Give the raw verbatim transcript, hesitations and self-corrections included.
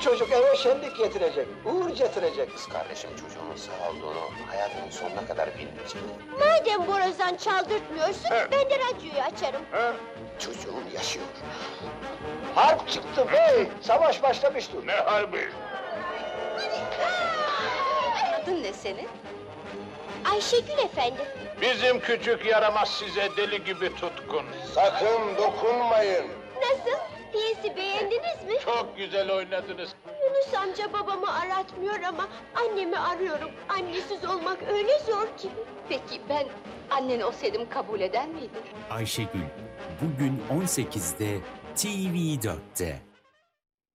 çocuk eve şenlik getirecek, uğur getirecek. Kız kardeşim çocuğumun sağ olduğunu hayatının sonuna kadar bilmeyecek. Madem borazan çaldırtmıyorsun, ben de radyoyu açarım. Çocuğum yaşıyor. Harp çıktı bey, savaş başlamıştır. Ne harbi? Adın ne senin? Ayşegül efendim. Bizim küçük yaramaz size deli gibi tutkun. Sakın dokunmayın. Nasıl? Piyesi beğendiniz mi? Çok güzel oynadınız. Yunus amca babamı aratmıyor ama annemi arıyorum. Annesiz olmak öyle zor ki. Peki ben annen olsaydım kabul eder miydin? Ayşegül, bugün on sekizde T V dörtte.